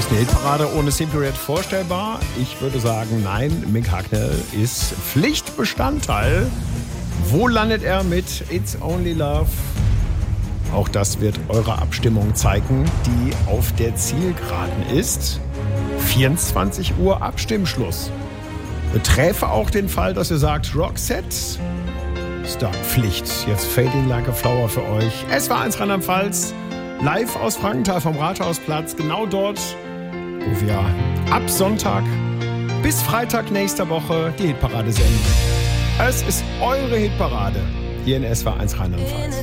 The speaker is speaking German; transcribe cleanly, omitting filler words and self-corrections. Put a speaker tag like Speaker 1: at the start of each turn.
Speaker 1: Ist eine Hitparade ohne Simply Red vorstellbar? Ich würde sagen, nein, Mick Hucknall ist Pflichtbestandteil. Wo landet er mit It's Only Love? Auch das wird eure Abstimmung zeigen, die auf der Zielgeraden ist. 24 Uhr Abstimmschluss. Beträfe auch den Fall, dass ihr sagt, Roxette ist da Pflicht. Jetzt Fading Like a Flower für euch. Es war 1 Rheinland-Pfalz. Live aus Frankenthal vom Rathausplatz. Genau dort, wo wir ab Sonntag bis Freitag nächster Woche die Hitparade senden. Es ist eure Hitparade hier in SWR 1 Rheinland-Pfalz.